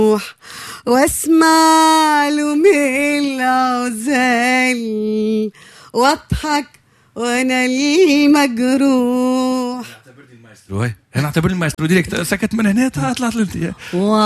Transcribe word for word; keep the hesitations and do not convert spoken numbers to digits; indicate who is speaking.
Speaker 1: واسمع له من العزال واضحك وانا المجروح.
Speaker 2: انا اعتبرني المايسترو، هي انا اعتبرني المايسترو ديريكت، سكت من هنا طلعت لانت.